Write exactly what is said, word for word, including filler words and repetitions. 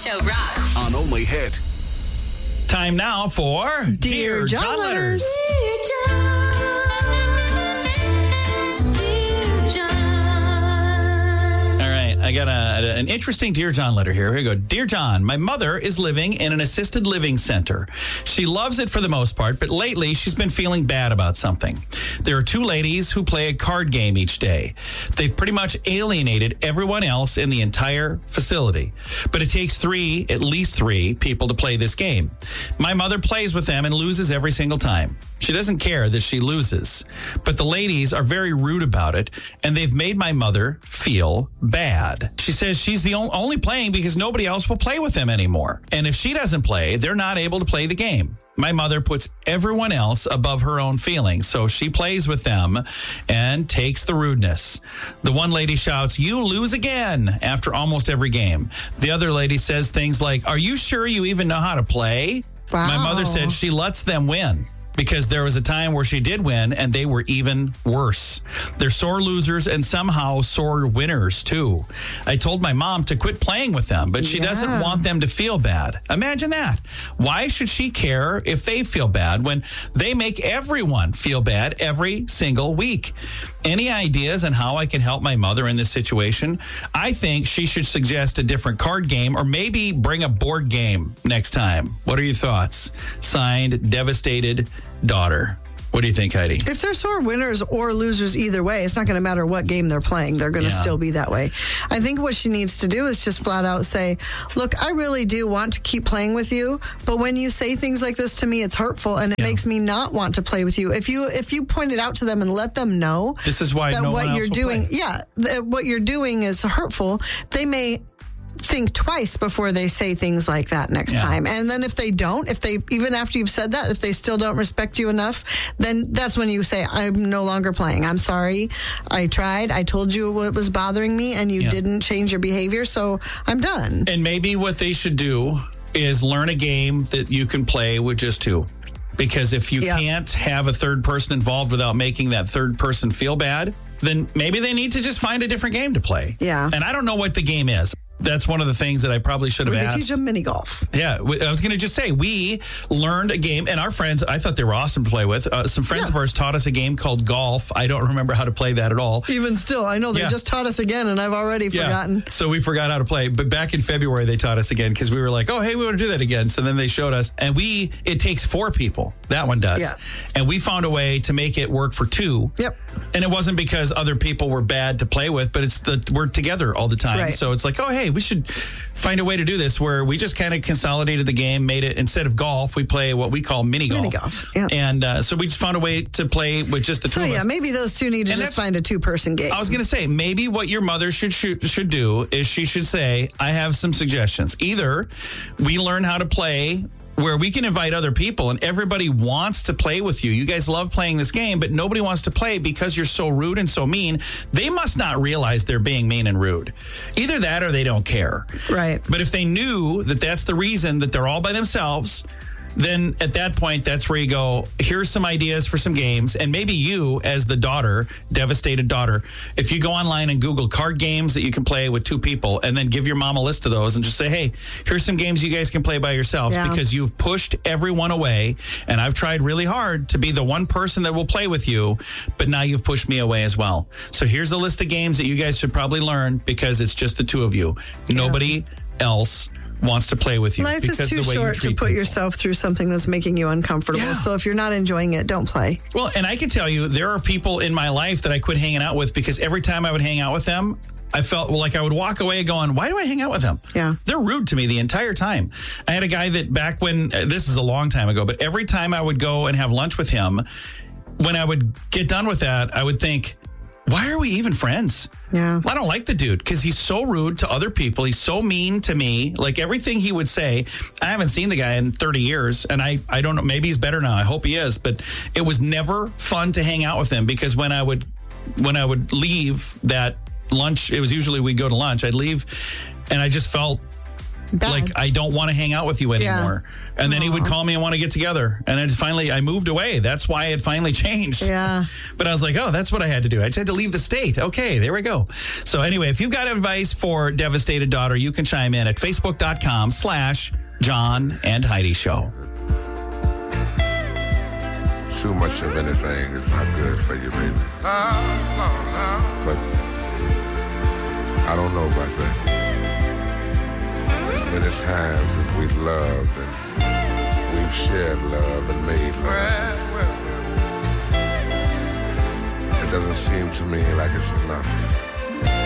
Show rocks. On Only Hit. Time now for Dear John, John Letters. Dear John. Dear John. All right, I got a, an interesting Dear John letter here. Here we go. Dear John, my mother is living in an assisted living center. She loves it for the most part, but lately she's been feeling bad about something. There are two ladies who play a card game each day. They've pretty much alienated everyone else in the entire facility. But it takes three, at least three, people to play this game. My mother plays with them and loses every single time. She doesn't care that she loses. But the ladies are very rude about it, and they've made my mother feel bad. She says she's the only playing because nobody else will play with them anymore. And if she doesn't play, they're not able to play the game. My mother puts everyone else above her own feelings, so she plays with them and takes the rudeness. The one lady shouts, "You lose again," after almost every game. The other lady says things like, "Are you sure you even know how to play?" Wow. My mother said she lets them win, because there was a time where she did win and they were even worse. They're sore losers and somehow sore winners too. I told my mom to quit playing with them, but she Yeah. doesn't want them to feel bad. Imagine that. Why should she care if they feel bad when they make everyone feel bad every single week? Any ideas on how I can help my mother in this situation? I think she should suggest a different card game or maybe bring a board game next time. What are your thoughts? Signed, Devastated Daughter. What do you think, Heidi? If they're sore winners or losers either way, it's not going to matter what game they're playing. They're going to Yeah. still be that way. I think what she needs to do is just flat out say, look, I really do want to keep playing with you, but when you say things like this to me, it's hurtful and it Yeah. makes me not want to play with you. If you if you point it out to them and let them know This is why that no what one else you're will doing, play. yeah, that what you're doing is hurtful, they may think twice before they say things like that next Yeah. time. And then if they don't, if they, even after you've said that, if they still don't respect you enough, then that's when you say, I'm no longer playing. I'm sorry. I tried. I told you what was bothering me and you Yeah. didn't change your behavior. So I'm done. And maybe what they should do is learn a game that you can play with just two. Because if you Yeah. can't have a third person involved without making that third person feel bad, then maybe they need to just find a different game to play. Yeah. And I don't know what the game is. That's one of the things that I probably should have We could asked. teach them mini golf. Yeah, I was going to just say, we learned a game, and our friends, I thought they were awesome to play with. Uh, some friends Yeah. of ours taught us a game called golf. I don't remember how to play that at all. Even still, I know they Yeah. just taught us again and I've already forgotten. So we forgot how to play. But back in February, they taught us again because we were like, oh, hey, we want to do that again. So then they showed us. And we, it takes four people. That one does. Yeah. And we found a way to make it work for two. Yep. And it wasn't because other people were bad to play with, but it's the we're together all the time. Right. So it's like, oh, hey, we should find a way to do this where we just kind of consolidated the game, made it, instead of golf, we play what we call mini golf. Mini golf, yeah. And uh, so we just found a way to play with just the two So of yeah, us. maybe those two need to And just that's- find a two-person game. I was going to say, maybe what your mother should, should should do is she should say, I have some suggestions. Either we learn how to play where we can invite other people and everybody wants to play with you. You guys love playing this game, but nobody wants to play because you're so rude and so mean. They must not realize they're being mean and rude. Either that or they don't care. Right. But if they knew that that's the reason that they're all by themselves, then at that point, that's where you go, here's some ideas for some games. And maybe you, as the daughter, devastated daughter, if you go online and Google card games that you can play with two people and then give your mom a list of those and just say, hey, here's some games you guys can play by yourselves Yeah. because you've pushed everyone away. And I've tried really hard to be the one person that will play with you, but now you've pushed me away as well. So here's a list of games that you guys should probably learn because it's just the two of you. Nobody else wants to play with you. Life because is too of the way you short to treat put people. yourself through something that's making you uncomfortable. Yeah. So if you're not enjoying it, don't play. Well, and I can tell you, there are people in my life that I quit hanging out with because every time I would hang out with them, I felt like I would walk away going, why do I hang out with them? Yeah. They're rude to me the entire time. I had a guy that back when, uh, this is a long time ago, but every time I would go and have lunch with him, when I would get done with that, I would think, why are we even friends? Yeah. I don't like the dude because he's so rude to other people. He's so mean to me. Like everything he would say, I haven't seen the guy in thirty years. And I, I don't know, maybe he's better now. I hope he is. But it was never fun to hang out with him because when I would, when I would leave that lunch, it was usually we'd go to lunch. I'd leave and I just felt Bad. Like, I don't want to hang out with you anymore. Yeah. And then he would Aw. call me and want to get together. And I just finally, I moved away. That's why it finally changed. Yeah. But I was like, oh, that's what I had to do. I just had to leave the state. Okay, there we go. So anyway, if you've got advice for devastated daughter, you can chime in at facebook.com slash John and Heidi Show. Too much of anything is not good for you, baby. But I don't know about that. As many times as we've loved and we've shared love and made love, it doesn't seem to me like it's enough.